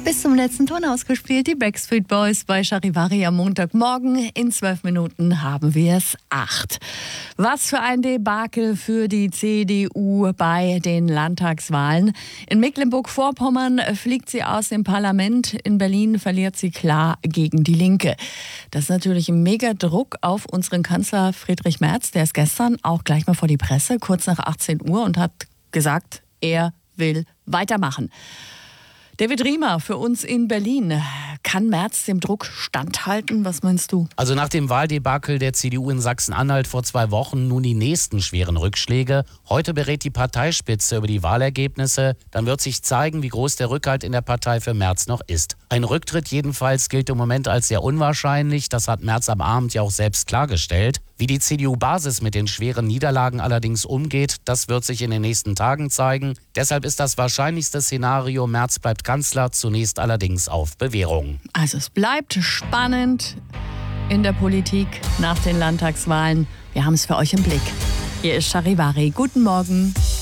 bis zum letzten Ton ausgespielt. Die Backstreet Boys bei Charivari am Montagmorgen. In 12 Minuten haben wir es 8. Was für ein Debakel für die CDU bei den Landtagswahlen. In Mecklenburg-Vorpommern fliegt sie aus dem Parlament. In Berlin verliert sie klar gegen die Linke. Das ist natürlich ein mega Druck auf unseren Kanzler Friedrich Merz. Der ist gestern auch gleich mal vor die Presse, kurz nach 18 Uhr, und hat gesagt, er will weitermachen. David Riemer für uns in Berlin. Kann Merz dem Druck standhalten? Was meinst du? Also nach dem Wahldebakel der CDU in Sachsen-Anhalt vor 2 Wochen nun die nächsten schweren Rückschläge. Heute berät die Parteispitze über die Wahlergebnisse. Dann wird sich zeigen, wie groß der Rückhalt in der Partei für Merz noch ist. Ein Rücktritt jedenfalls gilt im Moment als sehr unwahrscheinlich. Das hat Merz am Abend ja auch selbst klargestellt. Wie die CDU-Basis mit den schweren Niederlagen allerdings umgeht, das wird sich in den nächsten Tagen zeigen. Deshalb ist das wahrscheinlichste Szenario, Merz bleibt Kanzler, zunächst allerdings auf Bewährung. Also es bleibt spannend in der Politik nach den Landtagswahlen. Wir haben es für euch im Blick. Hier ist Charivari. Guten Morgen.